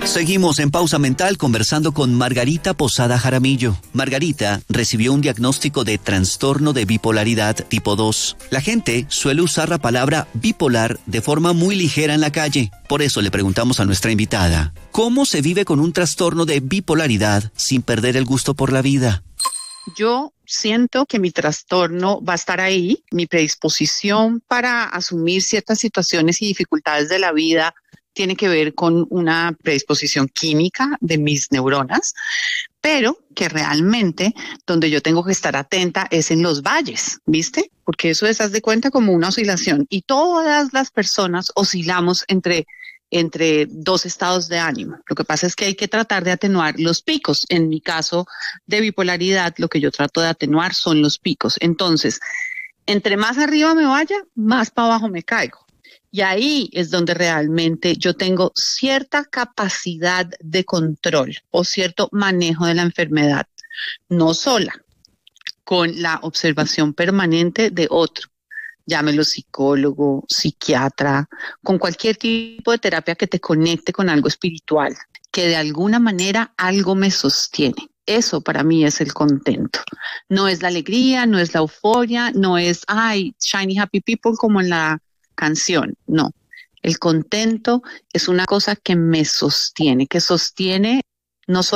Seguimos en Pausa Mental conversando con Margarita Posada Jaramillo. Margarita recibió un diagnóstico de trastorno de bipolaridad tipo 2. La gente suele usar la palabra bipolar de forma muy ligera en la calle. Por eso le preguntamos a nuestra invitada, ¿cómo se vive con un trastorno de bipolaridad sin perder el gusto por la vida? Yo siento que mi trastorno va a estar ahí, mi predisposición para asumir ciertas situaciones y dificultades de la vida tiene que ver con una predisposición química de mis neuronas, pero que realmente donde yo tengo que estar atenta es en los valles, ¿viste? Porque eso es, haz de cuenta, como una oscilación y todas las personas oscilamos entre dos estados de ánimo. Lo que pasa es que hay que tratar de atenuar los picos. En mi caso de bipolaridad, lo que yo trato de atenuar son los picos. Entonces, entre más arriba me vaya, más para abajo me caigo. Y ahí es donde realmente yo tengo cierta capacidad de control o cierto manejo de la enfermedad, no sola, con la observación permanente de otro. Llámelo psicólogo, psiquiatra, con cualquier tipo de terapia que te conecte con algo espiritual, que de alguna manera algo me sostiene. Eso para mí es el contento. No es la alegría, no es la euforia, no es, ay, shiny happy people como en la canción. No, el contento es una cosa que me sostiene, que sostiene no solo